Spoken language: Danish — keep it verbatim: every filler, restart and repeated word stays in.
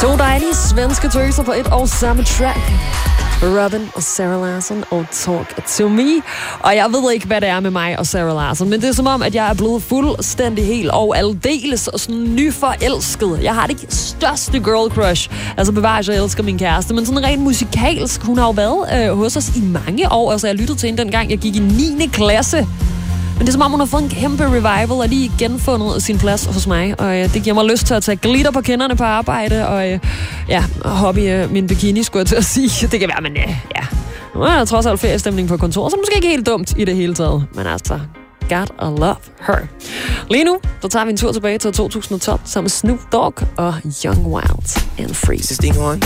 To dejlige svenske tøser på et og samme track. Robin og Sarah Larsson og Talk to Me. Og jeg ved ikke, hvad det er med mig og Sarah Larsson, men det er som om, at jeg er blevet fuldstændig helt og aldeles og sådan nyforelsket. Jeg har det største girl crush. Altså bevares, jeg elsker min kæreste, men sådan rent musikalsk. Hun har jo været øh, hos os i mange år. Altså jeg lyttede til hende dengang, jeg gik i niende klasse. Men det er som om, hun har fået en kæmpe revival og lige genfundet sin plads hos mig. Og øh, det giver mig lyst til at tage glitter på kinderne på arbejde og øh, ja, hoppe i øh, min bikini, skulle jeg til at sige. Det kan være, men øh, ja. Nu er der trods alt feriestemning på kontoret, så måske ikke helt dumt i det hele taget. Men altså, God I love her. Lige nu, så tager vi en tur tilbage til to tusind og tolv sammen med Snoop Dogg og Young Wild and Free.